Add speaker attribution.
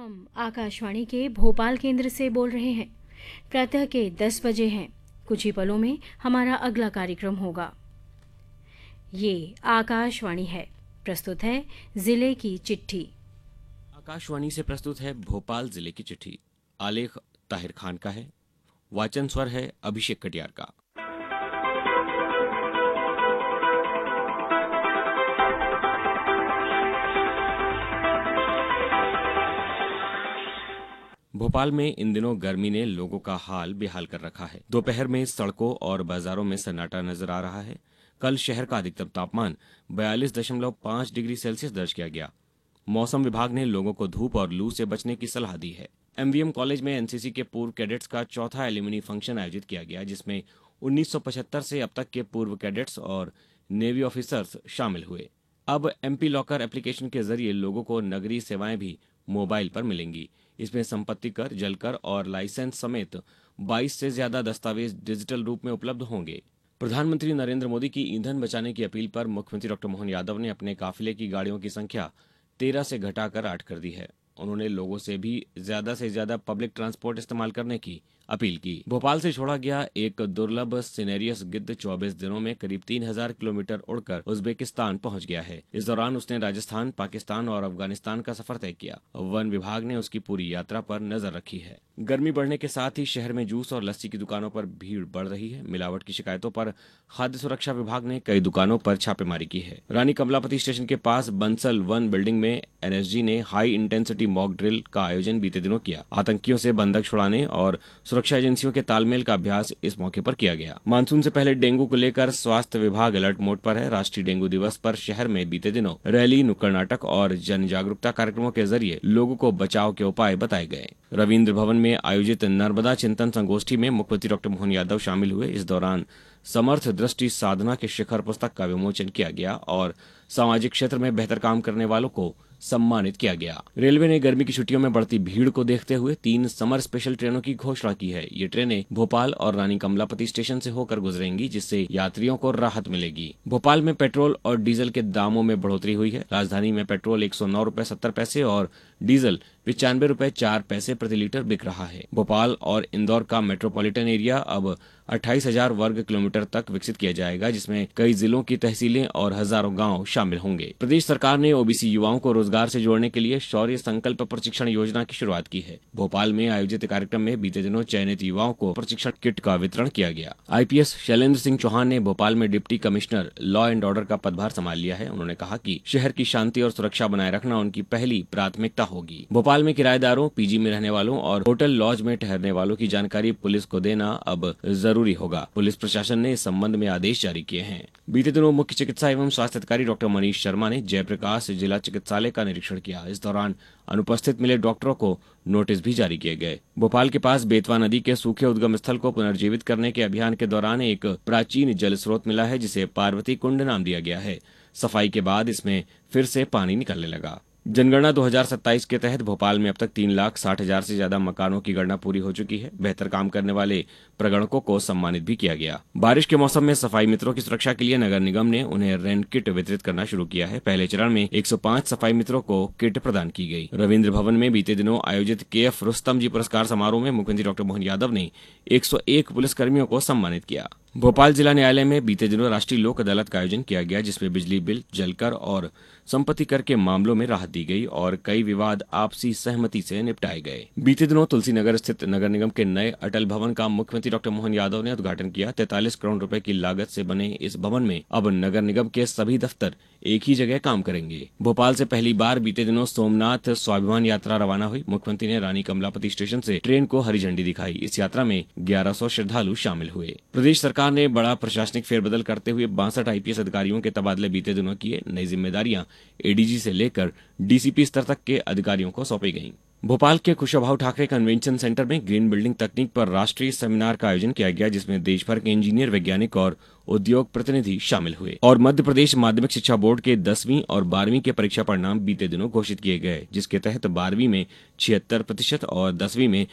Speaker 1: हम आकाशवाणी के भोपाल केंद्र से बोल रहे हैं। प्रातः के 10 बजे हैं। कुछ ही पलों में हमारा अगला कार्यक्रम होगा। ये आकाशवाणी है। प्रस्तुत है जिले की चिट्ठी।
Speaker 2: आकाशवाणी से प्रस्तुत है भोपाल जिले की चिट्ठी। आलेख ताहिर खान का है। वाचन स्वर है अभिषेक कटियार का। भोपाल में इन दिनों गर्मी ने लोगों का हाल बेहाल कर रखा है। दोपहर में सड़कों और बाजारों में सन्नाटा नजर आ रहा है। कल शहर का अधिकतम तापमान 42.5 डिग्री सेल्सियस दर्ज किया गया। मौसम विभाग ने लोगों को धूप और लू से बचने की सलाह दी है। एमवीएम कॉलेज में एनसीसी के पूर्व कैडेट्स का चौथा एल्यूमिनी फंक्शन आयोजित किया गया, जिसमें 1975 से अब तक के पूर्व कैडेट्स और नेवी ऑफिसर्स शामिल हुए। अब एमपी लॉकर एप्लीकेशन के जरिए लोगों को नगरीय सेवाएं भी मोबाइल पर मिलेंगी। इसमें संपत्ति कर, जल कर और लाइसेंस समेत 22 से ज्यादा दस्तावेज डिजिटल रूप में उपलब्ध होंगे। प्रधानमंत्री नरेंद्र मोदी की ईंधन बचाने की अपील पर मुख्यमंत्री डॉक्टर मोहन यादव ने अपने काफिले की गाड़ियों की संख्या 13 से घटाकर 8 कर दी है। उन्होंने लोगों से ज्यादा पब्लिक ट्रांसपोर्ट इस्तेमाल करने की अपील की। भोपाल से छोड़ा गया एक दुर्लभ सिनेरियस गिद्ध 24 दिनों में करीब 3000 किलोमीटर उड़कर उज्बेकिस्तान पहुंच गया है। इस दौरान उसने राजस्थान, पाकिस्तान और अफगानिस्तान का सफर तय किया। वन विभाग ने उसकी पूरी यात्रा पर नजर रखी है। गर्मी बढ़ने के साथ ही शहर में जूस और लस्सी की दुकानों पर भीड़ बढ़ रही है। मिलावट की शिकायतों पर खाद्य सुरक्षा विभाग ने कई दुकानों पर छापेमारी की है। रानी कमलापति स्टेशन के पास बंसल वन बिल्डिंग में एनएसजी ने हाई इंटेंसिटी मॉक ड्रिल का आयोजन बीते दिनों किया। आतंकियों से बंधक छुड़ाने और सुरक्षा एजेंसियों के तालमेल का अभ्यास इस मौके पर किया गया। मानसून से पहले डेंगू को लेकर स्वास्थ्य विभाग अलर्ट मोड पर है। राष्ट्रीय डेंगू दिवस पर शहर में बीते दिनों रैली, नुक्कड़ नाटक और जन जागरूकता कार्यक्रमों के जरिए लोगों को बचाव के उपाय बताए गए। रविंद्र भवन में आयोजित नर्मदा चिंतन संगोष्ठी में मुख्यमंत्री डॉक्टर मोहन यादव शामिल हुए। इस दौरान समर्थ दृष्टि साधना के शिखर पुस्तक का विमोचन किया गया और सामाजिक क्षेत्र में बेहतर काम करने वालों को सम्मानित किया गया। रेलवे ने गर्मी की छुट्टियों में बढ़ती भीड़ को देखते हुए 3 समर स्पेशल ट्रेनों की घोषणा की है। ये ट्रेनें भोपाल और रानी कमलापति स्टेशन से होकर गुजरेंगी, जिससे यात्रियों को राहत मिलेगी। भोपाल में पेट्रोल और डीजल के दामों में बढ़ोतरी हुई है। राजधानी में पेट्रोल 109 रुपए 70 पैसे और डीजल 95 रुपए 4 पैसे प्रति लीटर बिक रहा है। भोपाल और इंदौर का मेट्रोपॉलिटन एरिया अब 28,000 वर्ग किलोमीटर तक विकसित किया जाएगा, जिसमें कई जिलों की तहसीलें और हजारों गांव शामिल होंगे। प्रदेश सरकार ने ओबीसी युवाओं को रोजगार से जोड़ने के लिए शौर्य संकल्प प्रशिक्षण योजना की शुरुआत की है। भोपाल में आयोजित कार्यक्रम में बीते दिनों चयनित युवाओं को प्रशिक्षण किट का वितरण किया गया। आईपीएस शैलेंद्र सिंह चौहान ने भोपाल में deputy commissioner law and order का पदभार संभाल लिया है। उन्होंने कहा कि शहर की शांति और सुरक्षा बनाए रखना उनकी पहली प्राथमिकता होगी। भोपाल में किराएदारों, पीजी में रहने वालों और होटल लॉज में ठहरने वालों की जानकारी पुलिस को देना अब जरूरी होगा। पुलिस प्रशासन ने इस संबंध में आदेश जारी किए हैं। बीते दिनों मुख्य चिकित्सा एवं स्वास्थ्य अधिकारी डॉक्टर मनीष शर्मा ने जयप्रकाश जिला चिकित्सालय का निरीक्षण किया। इस दौरान अनुपस्थित मिले डॉक्टरों को नोटिस भी जारी किए गए। भोपाल के पास बेतवा नदी के सूखे उद्गम स्थल को पुनर्जीवित करने के अभियान के दौरान एक प्राचीन जल स्रोत मिला है, जिसे पार्वती कुंड नाम दिया गया है। सफाई के बाद इसमें फिर से पानी निकलने लगा। जनगणना 2027 के तहत भोपाल में अब तक 3,60,000 से ज्यादा मकानों की गणना पूरी हो चुकी है। बेहतर काम करने वाले प्रगणकों को सम्मानित भी किया गया। बारिश के मौसम में सफाई मित्रों की सुरक्षा के लिए नगर निगम ने उन्हें रेन किट वितरित करना शुरू किया है। पहले चरण में 105 सफाई मित्रों को किट प्रदान की गई। रविंद्र भवन में बीते दिनों आयोजित केएफ रुस्तम जी पुरस्कार समारोह में मुख्यमंत्री डॉक्टर मोहन यादव ने 101 पुलिसकर्मियों को सम्मानित किया। भोपाल जिला न्यायालय में बीते दिनों राष्ट्रीय लोक अदालत का आयोजन किया गया, जिसमें बिजली बिल, जलकर और संपत्ति कर के मामलों में राहत दी गई और कई विवाद आपसी सहमति से निपटाए गए। बीते दिनों तुलसी नगर स्थित नगर निगम के नए अटल भवन का मुख्यमंत्री डॉक्टर मोहन यादव ने उद्घाटन किया। 43 करोड़ रुपए की लागत से बने इस भवन में अब नगर निगम के सभी दफ्तर एक ही जगह काम करेंगे। भोपाल से पहली बार बीते दिनों सोमनाथ स्वाभिमान यात्रा रवाना हुई। मुख्यमंत्री ने रानी कमलापति स्टेशन से ट्रेन को हरी झंडी दिखाई। इस यात्रा में 1100 श्रद्धालु शामिल हुए। प्रदेश सरकार ने बड़ा प्रशासनिक फेरबदल करते हुए 62 आईपीएस अधिकारियों के तबादले बीते दिनों किए। नई जिम्मेदारियां एडीजी से लेकर डीसीपी स्तर तक के अधिकारियों को सौंपी गईं। भोपाल के कुशाभाऊ ठाकरे कन्वेंशन सेंटर में ग्रीन बिल्डिंग तकनीक पर राष्ट्रीय सेमिनार का आयोजन किया गया, जिसमें देश भर के इंजीनियर, वैज्ञानिक और उद्योग प्रतिनिधि शामिल हुए। और मध्य प्रदेश माध्यमिक शिक्षा बोर्ड के 10वीं और 12वीं के परीक्षा परिणाम बीते दिनों घोषित किए गए, जिसके तहत 12वीं में 76% और 10वीं में